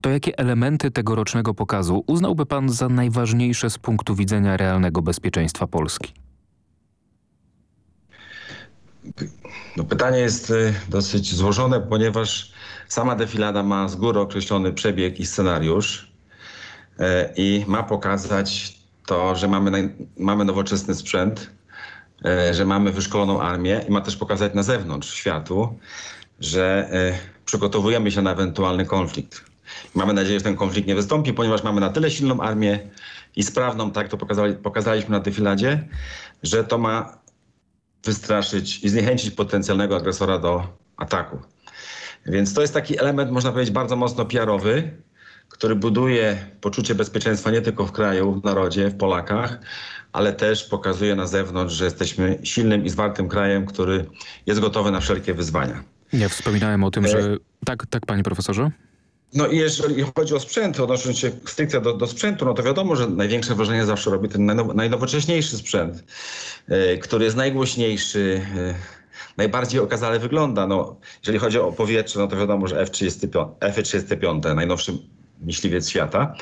To jakie elementy tegorocznego pokazu uznałby pan za najważniejsze z punktu widzenia realnego bezpieczeństwa Polski? No, pytanie jest dosyć złożone, ponieważ sama defilada ma z góry określony przebieg i scenariusz i ma pokazać to, że mamy nowoczesny sprzęt, że mamy wyszkoloną armię i ma też pokazać na zewnątrz światu, że przygotowujemy się na ewentualny konflikt. Mamy nadzieję, że ten konflikt nie wystąpi, ponieważ mamy na tyle silną armię i sprawną, tak to pokazaliśmy na defiladzie, że to ma wystraszyć i zniechęcić potencjalnego agresora do ataku. Więc to jest taki element, można powiedzieć, bardzo mocno PR-owy, który buduje poczucie bezpieczeństwa nie tylko w kraju, w narodzie, w Polakach, ale też pokazuje na zewnątrz, że jesteśmy silnym i zwartym krajem, który jest gotowy na wszelkie wyzwania. Ja wspominałem o tym, że... Tak, panie profesorze? No i jeżeli chodzi o sprzęt, odnosząc się stricte do sprzętu, no to wiadomo, że największe wrażenie zawsze robi ten najnowocześniejszy sprzęt, który jest najgłośniejszy, najbardziej okazale wygląda. No, jeżeli chodzi o powietrze, no to wiadomo, że F-35, najnowszy myśliwiec świata,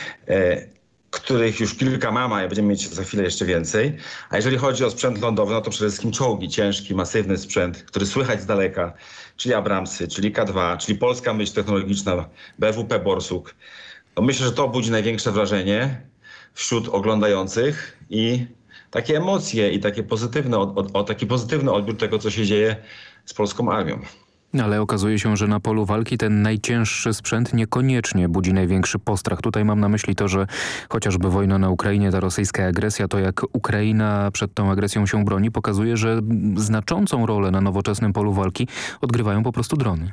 których już kilka mamy, a będziemy mieć za chwilę jeszcze więcej. A jeżeli chodzi o sprzęt lądowy, no to przede wszystkim czołgi, ciężki, masywny sprzęt, który słychać z daleka, czyli Abramsy, czyli K2, czyli polska myśl technologiczna, BWP Borsuk. No myślę, że to budzi największe wrażenie wśród oglądających i takie emocje i takie taki pozytywny odbiór tego, co się dzieje z polską armią. Ale okazuje się, że na polu walki ten najcięższy sprzęt niekoniecznie budzi największy postrach. Tutaj mam na myśli to, że chociażby wojna na Ukrainie, ta rosyjska agresja, to jak Ukraina przed tą agresją się broni, pokazuje, że znaczącą rolę na nowoczesnym polu walki odgrywają po prostu drony.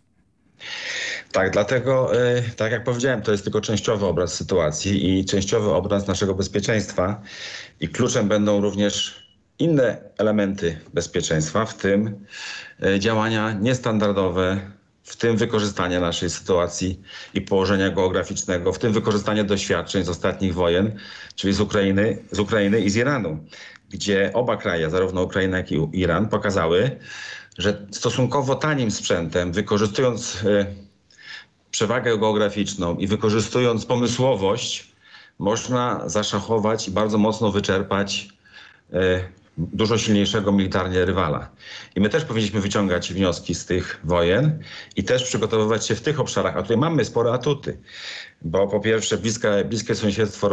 Tak, dlatego, tak jak powiedziałem, to jest tylko częściowy obraz sytuacji i częściowy obraz naszego bezpieczeństwa. I kluczem będą również inne elementy bezpieczeństwa, w tym działania niestandardowe, w tym wykorzystanie naszej sytuacji i położenia geograficznego, w tym wykorzystanie doświadczeń z ostatnich wojen, czyli z Ukrainy i z Iranu, gdzie oba kraje, zarówno Ukraina, jak i Iran, pokazały, że stosunkowo tanim sprzętem, wykorzystując przewagę geograficzną i wykorzystując pomysłowość, można zaszachować i bardzo mocno wyczerpać dużo silniejszego militarnie rywala. I my też powinniśmy wyciągać wnioski z tych wojen i też przygotowywać się w tych obszarach, a tutaj mamy spore atuty. Bo po pierwsze bliskie sąsiedztwo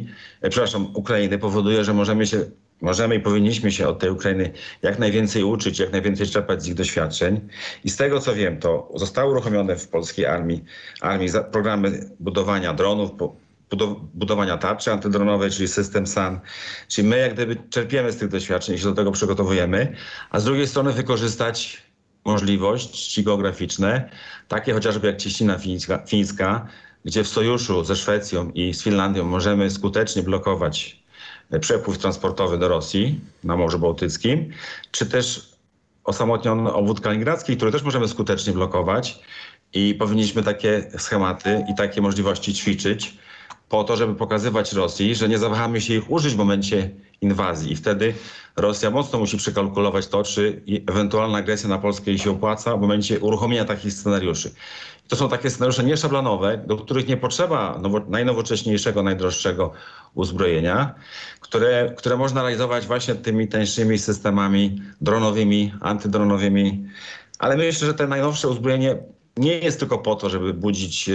Ukrainy powoduje, że możemy i powinniśmy się od tej Ukrainy jak najwięcej uczyć, jak najwięcej czerpać z ich doświadczeń. I z tego co wiem, to zostały uruchomione w polskiej armii programy budowania dronów, budowania tarczy antydronowej, czyli system SAN. Czyli my jak gdyby czerpiemy z tych doświadczeń i się do tego przygotowujemy, a z drugiej strony wykorzystać możliwości geograficzne, takie chociażby jak Cieśnina Fińska, gdzie w sojuszu ze Szwecją i z Finlandią możemy skutecznie blokować przepływ transportowy do Rosji na Morzu Bałtyckim, czy też osamotniony obwód kaliningradzki, który też możemy skutecznie blokować i powinniśmy takie schematy i takie możliwości ćwiczyć po to, żeby pokazywać Rosji, że nie zawahamy się ich użyć w momencie inwazji. I wtedy Rosja mocno musi przekalkulować to, czy ewentualna agresja na Polskę jej się opłaca w momencie uruchomienia takich scenariuszy. To są takie scenariusze nieszablonowe, do których nie potrzeba najnowocześniejszego, najdroższego uzbrojenia, które można realizować właśnie tymi tańszymi systemami dronowymi, antydronowymi. Ale myślę, że te najnowsze uzbrojenie nie jest tylko po to, żeby budzić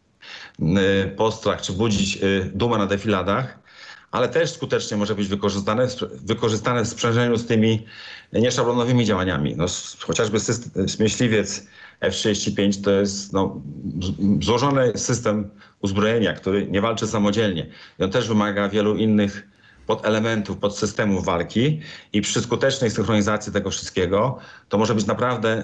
postrach czy budzić dumę na defiladach, ale też skutecznie może być wykorzystane w sprzężeniu z tymi nieszablonowymi działaniami. No, chociażby myśliwiec F-35 to jest złożony system uzbrojenia, który nie walczy samodzielnie. I on też wymaga wielu innych podelementów, podsystemów walki i przy skutecznej synchronizacji tego wszystkiego to może być naprawdę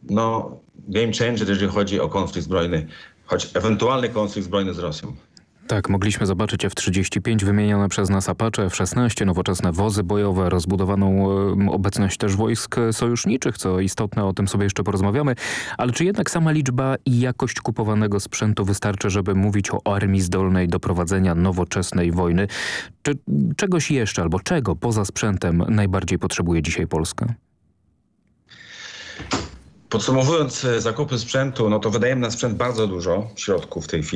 game changer, jeżeli chodzi o konflikt zbrojny, choć ewentualny konflikt zbrojny z Rosją. Tak, mogliśmy zobaczyć F-35, wymienione przez nas Apache, F-16, nowoczesne wozy bojowe, rozbudowaną obecność też wojsk sojuszniczych, co istotne, o tym sobie jeszcze porozmawiamy. Ale czy jednak sama liczba i jakość kupowanego sprzętu wystarczy, żeby mówić o armii zdolnej do prowadzenia nowoczesnej wojny? Czy czegoś jeszcze, albo czego poza sprzętem najbardziej potrzebuje dzisiaj Polska? Podsumowując zakupy sprzętu, no to wydajemy na sprzęt bardzo dużo środków w tej chwili.